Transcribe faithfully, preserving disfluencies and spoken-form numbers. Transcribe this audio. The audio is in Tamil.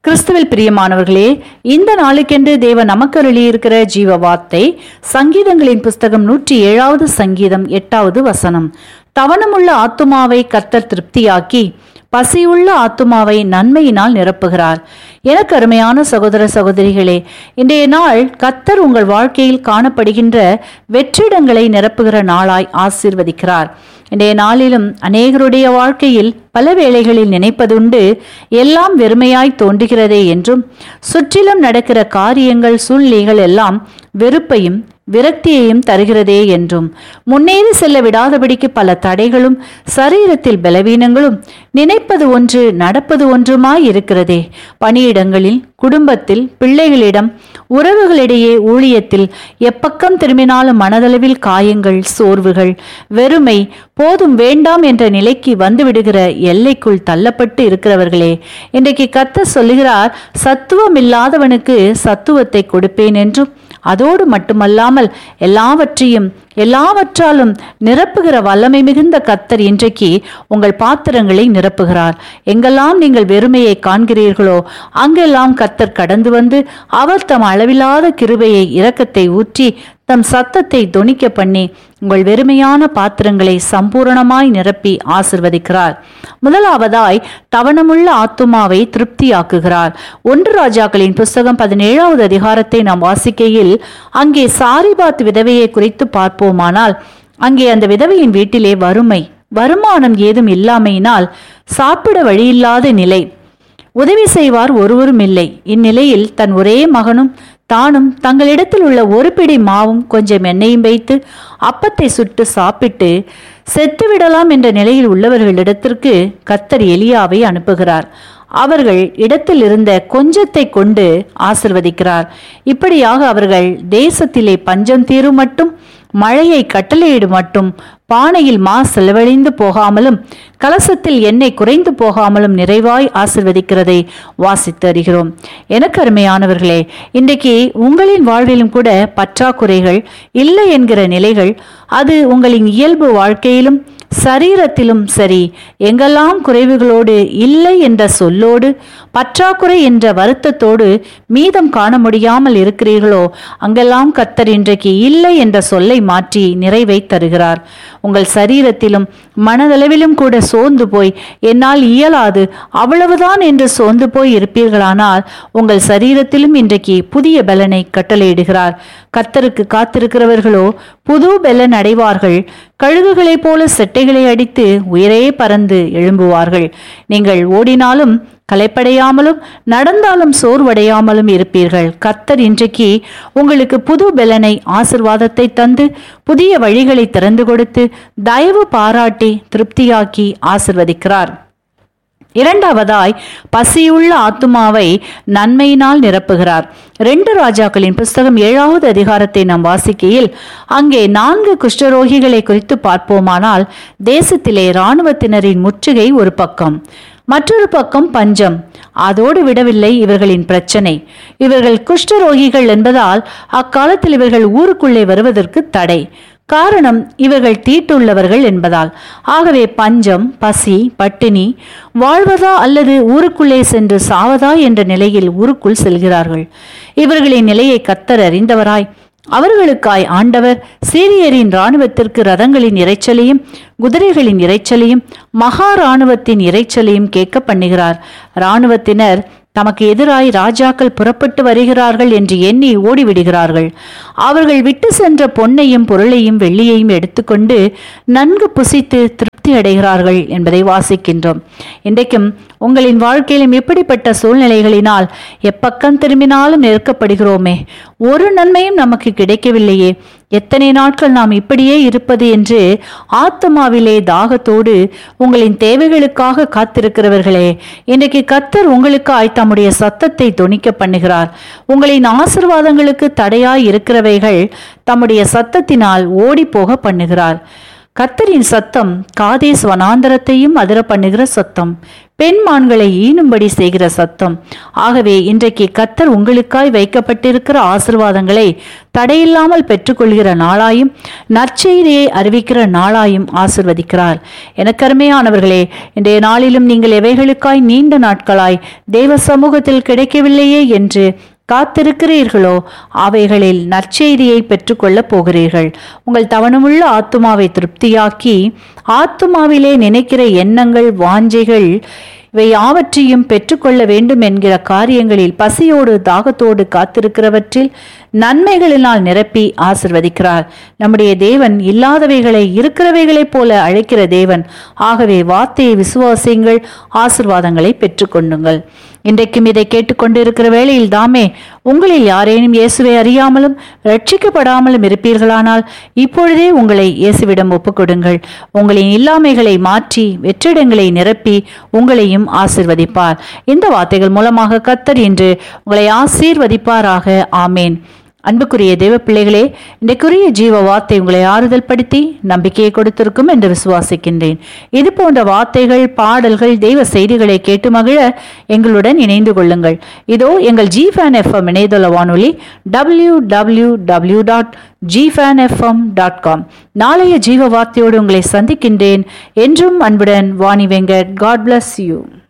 கிறிஸ்துவில் பிரியமானவர்களே, இந்த நாளுக்கென்று தேவன் நமக்கு அருளியிருக்கிற ஜீவ வார்த்தை சங்கீதங்களின் புஸ்தகம் நூற்றி ஏழாவது சங்கீதம் எட்டாவது வசனம். தவணமுள்ள ஆத்துமாவை கர்த்தர் திருப்தியாக்கி பசியுள்ள ஆத்துமாவை நன்மையினால் நிரப்புகிறார். எனக்கு அருமையான சகோதர சகோதரிகளே, இன்றைய நாள் கர்த்தர் உங்கள் வாழ்க்கையில் காணப்படுகின்ற வெற்றிடங்களை நிரப்புகிற நாளாய் ஆசீர்வதிக்கிறார். இன்றைய நாளிலும் அநேகருடைய வாழ்க்கையில் பல வேளைகளில் நினைப்பதுண்டு, எல்லாம் வெறுமையாய் தோன்றுகிறதே என்றும், சுற்றிலும் நடக்கிற காரியங்கள் சூழ்நிலைகள் எல்லாம் வெறுப்பையும் விரக்தியையும் தருகிறதே என்றும், முன்னேறி செல்ல விடாதபடிக்கு பல தடைகளும் சரீரத்தில் பலவீனங்களும், நினைப்பது ஒன்று நடப்பது ஒன்றுமாய் இருக்கிறதே. பணியிடங்களில், குடும்பத்தில், பிள்ளைகளிடம், உறவுகளிடையே, ஊழியத்தில் எப்பக்கம் திரும்பினாலும் மனதளவில் காயங்கள், சோர்வுகள், வெறுமை, போதும் வேண்டாம் என்ற நிலைக்கு வந்துவிடுகிற எல்லைக்குள் தள்ளப்பட்டு இருக்கிறவர்களே, இன்றைக்கு கர்த்தர் சொல்லுகிறார், சத்துவம் இல்லாதவனுக்கு சத்துவத்தை கொடுப்பேன் என்றும், அதோடு மட்டுமல்லாமல் எல்லாவற்றையும் எல்லாவற்றாலும் நிரப்புகிற வல்லமை மிகுந்த கர்த்தர் இன்றைக்கு உங்கள் பாத்திரங்களை நிரப்புகிறார். எங்கெல்லாம் நீங்கள் வெறுமையை காண்கிறீர்களோ அங்கெல்லாம் கர்த்தர் கடந்து வந்து அவர் தம் அளவில்லாத கிருபையை இரக்கத்தை ஊற்றி தம் சத்தத்தை தொனிக்க பண்ணி உங்கள் வெறுமையான பாத்திரங்களை சம்பூரணமாய் நிரப்பி ஆசிர்வதிக்கிறார். முதலாவதாய் தவணமுள்ள ஆத்துமாவை திருப்தியாக்குகிறார். ஒன்று ராஜாக்களின் புஸ்தகம் பதினேழாவது அதிகாரத்தை நாம் வாசிக்கையில் அங்கே சாரிபாத் விதவையை குறித்து பார்ப்போமானால், அங்கே அந்த விதவையின் வீட்டிலே வறுமை, வருமானம் ஏதும் இல்லாமையினால் சாப்பிட வழியில்லாத நிலை, உதவி செய்வார் ஒருவரும் இல்லை. இந்நிலையில் தன் ஒரே மகனும் தானும் தங்களிடத்தில் உள்ள ஒரு பிடி மாவும் கொஞ்சம் எண்ணெயும் வைத்து அப்பத்தை சுட்டு சாப்பிட்டு செத்துவிடலாம் என்ற நிலையில் உள்ளவர்களிடத்திற்கு கர்த்தர் எலியாவை அனுப்புகிறார். அவர்கள் இடத்தில் இருந்த கொஞ்சத்தை கொண்டு ஆசிர்வதிக்கிறார். இப்படியாக அவர்கள் தேசத்திலே பஞ்சம் தீரும் மட்டும், மழையை கட்டளையிடு மட்டும், பானையில் மா செலவழிந்து போகாமலும் கலசத்தில் எண்ணெய் குறைந்து போகாமலும் நிறைவாய் ஆசிர்வதிக்கிறதை வாசித்து அறிகிறோம். எனக்கு அருமையானவர்களே, இன்றைக்கு உங்களின் வாழ்விலும் கூட பற்றாக்குறைகள் இல்லை என்கிற நிலைகள், அது உங்களின் இயல்பு வாழ்க்கையிலும் சரீரத்திலும் சரி, எங்கெல்லாம் குறைவுகளோடு இல்லை என்ற சொல்லோடு பற்றாக்குறை என்ற வருத்தத்தோடு மீதம் காண முடியாமல் இருக்கிறீர்களோ அங்கெல்லாம் கர்த்தர் இன்றைக்கு இல்லை என்ற சொல்லை மாற்றி நிறைவை தருகிறார். உங்கள் சரீரத்திலும் மனதளவிலும் கூட சோர்ந்து போய் என்னால் இயலாது அவ்வளவுதான் என்று சோர்ந்து போய் இருப்பீர்களானால் உங்கள் சரீரத்திலும் இன்றைக்கு புதிய பலனை கட்டளையிடுகிறார். கர்த்தருக்கு காத்திருக்கிறவர்களோ புது பலன் அடைவார்கள். கழுகுகளைப் போல செட்டைகளை அடித்து உயரே பறந்து எழும்புவார்கள். நீங்கள் ஓடினாலும் களைப்படையாமலும் நடந்தாலும் சோர்வடையாமலும் இருப்பீர்கள். கர்த்தர் இன்றைக்கு உங்களுக்கு புது பலனை, ஆசிர்வாதத்தை தந்து புதிய வழிகளை திறந்து கொடுத்து தயவு பாராட்டி திருப்தியாக்கி ஆசிர்வதிக்கிறார். இரண்டாவதாய் பசியுள்ள ஆத்துமாவை நன்மையினால் நிரப்புகிறார். ரெண்டு ராஜாக்களின் புஸ்தகம் ஏழாவது அதிகாரத்தை நாம் வாசிக்கையில் அங்கே நான்கு குஷ்டரோகிகளை குறித்து பார்ப்போமானால், தேசத்திலே இராணுவத்தினரின் முற்றுகை ஒரு பக்கம், மற்றொரு பக்கம் பஞ்சம். அதோடு விடவில்லை இவர்களின் பிரச்சனை. இவர்கள் குஷ்டரோகிகள் என்பதால் அக்காலத்தில் இவர்கள் ஊருக்குள்ளே வருவதற்கு தடை. காரணம், இவர்கள் தீட்டுள்ளவர்கள் என்பதால். ஆகவே பஞ்சம், பசி, பட்டினி, வாழ்வதா அல்லது ஊருக்குள்ளே சென்று சாவதா என்ற நிலையில் ஊருக்குள் செல்கிறார்கள். இவர்களின் நிலையை கர்த்தர் அறிந்தவராய் அவர்களுக்காய் ஆண்டவர் சீரியரின் இராணுவத்திற்கு ரதங்களின் இறைச்சலையும் குதிரைகளின் இறைச்சலையும் மகா இராணுவத்தின் இறைச்சலையும் கேட்க பண்ணுகிறார். இராணுவத்தினர் தமக்கு எதிராய் ராஜாக்கள் புறப்பட்டு வருகிறார்கள் என்று எண்ணி ஓடிவிடுகிறார்கள். அவர்கள் விட்டு சென்ற பொன்னையும் பொருளையும் வெள்ளியையும் எடுத்துக்கொண்டு நன்கு புசித்து திருப்தி அடைகிறார்கள் என்பதை வாசிக்கின்றோம். இன்றைக்கும் உங்களின் வாழ்க்கையிலும் எப்படிப்பட்ட சூழ்நிலைகளினால் எப்பக்கம் திரும்பினாலும் நெருக்கப்படுகிறோமே, ஒரு நன்மையும் நமக்கு கிடைக்கவில்லையே, எத்தனை நாட்கள் நாம் இப்படியே இருப்பது என்று ஆத்மாவிலே தாகத்தோடு உங்களின் தேவைகளுக்காக காத்திருக்கிறவர்களே, இன்றைக்கு கர்த்தர் உங்களுக்காய் தம்முடைய சத்தத்தை தொனிக்க பண்ணுகிறார். உங்களின் ஆசீர்வாதங்களுக்கு தடையாய் இருக்கிறவைகள் தம்முடைய சத்தத்தினால் ஓடி போக பண்ணுகிறார். கர்த்தரின் சத்தம் காதேஸ் வனாந்தரத்தையும் அதிர பண்ணுகிற சத்தம், பெண் மான்களை ஈனும்படி செய்கிற சத்தம். ஆகவே இன்றைக்கு கர்த்தர் உங்களுக்காய் வைக்கப்பட்டிருக்கிற ஆசீர்வாதங்களை தடையில்லாமல் பெற்றுக்கொள்கிற நாளாயும் நற்செய்தியை அறிவிக்கிற நாளாயும் ஆசிர்வதிக்கிறார். எனக்கருமையானவர்களே, இன்றைய நாளிலும் நீங்கள் எவைகளுக்காய் நீண்ட நாட்களாய் தேவ சமூகத்தில் கிடைக்கவில்லையே என்று காத்திருக்கிறீர்களோ அவைகளில் நற்செய்தியை பெற்றுக்கொள்ளப் போகிறீர்கள். உங்கள் தவணமுள்ள ஆத்துமாவை திருப்தியாக்கி ஆத்துமாவிலே நினைக்கிற எண்ணங்கள், வாஞ்சைகள் இவை யாவற்றையும் பெற்றுக்கொள்ள வேண்டும் என்கிற காரியங்களில் பசியோடு தாகத்தோடு காத்திருக்கிறவற்றில் நன்மைகளினால் நிரப்பி ஆசிர்வதிக்கிறார். நம்முடைய தேவன் இல்லாதவைகளை இருக்கிறவைகளைப் போல அழைக்கிற தேவன். ஆகவே வார்த்தையை விசுவாசியுங்கள், ஆசிர்வாதங்களை பெற்றுக்கொண்டுங்கள். இன்றைக்கும் இதை கேட்டுக்கொண்டிருக்கிற வேளையில் தாமே உங்களில் யாரேனும் இயேசுவை அறியாமலும் ரட்சிக்கப்படாமலும் இருப்பீர்களானால் இப்பொழுதே உங்களை இயேசுவிடம் ஒப்புக்கொடுங்கள். உங்களின் இல்லாமைகளை மாற்றி வெற்றிடங்களை நிரப்பி உங்களையும் ஆசீர்வதிப்பார். இந்த வார்த்தைகள் மூலமாக கர்த்தர் இன்று உங்களை ஆசீர்வதிப்பாராக. ஆமேன். அன்புக்குரிய தேவ பிள்ளைகளே, இன்றைக்குரிய ஜீவ வார்த்தை உங்களை ஆறுதல் படுத்தி நம்பிக்கையை கொடுத்திருக்கும் என்று விசுவாசிக்கின்றேன். இது போன்ற வார்த்தைகள், பாடல்கள், தெய்வ செய்திகளை கேட்டு மகிழ எங்களுடன் இணைந்து கொள்ளுங்கள். இதோ எங்கள் ஜிஃபேன் எஃப்எம் இணையதள வானொலி W W W dot ஜிஃபேன் FM dot com. நாளைய ஜீவ வார்த்தையோடு உங்களை சந்திக்கின்றேன். என்றும் அன்புடன் Vani Venkat. God bless you.